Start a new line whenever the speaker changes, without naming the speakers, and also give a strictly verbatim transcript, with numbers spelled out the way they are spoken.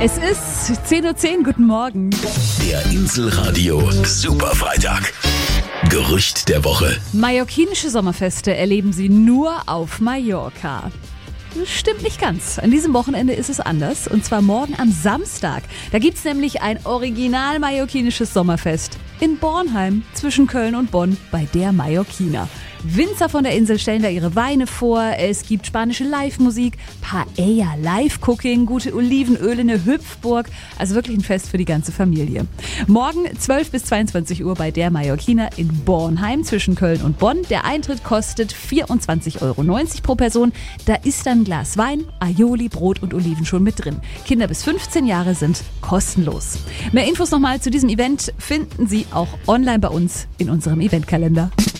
Es ist zehn Uhr zehn, guten Morgen.
Der Inselradio Superfreitag. Gerücht der Woche.
Mallorquinische Sommerfeste erleben Sie nur auf Mallorca. Das stimmt nicht ganz. An diesem Wochenende ist es anders. Und zwar morgen am Samstag. Da gibt's nämlich ein original mallorquinisches Sommerfest in Bornheim zwischen Köln und Bonn bei der Mallorquiner. Winzer von der Insel stellen da ihre Weine vor. Es gibt spanische Live-Musik, Paella, Live-Cooking, gute Olivenöle, eine Hüpfburg. Also wirklich ein Fest für die ganze Familie. Morgen zwölf bis zweiundzwanzig Uhr bei der Mallorquiner in Bornheim zwischen Köln und Bonn. Der Eintritt kostet vierundzwanzig Euro neunzig pro Person. Da ist dann ein Glas Wein, Aioli, Brot und Oliven schon mit drin. Kinder bis fünfzehn Jahre sind kostenlos. Mehr Infos nochmal zu diesem Event finden Sie auch online bei uns in unserem Eventkalender.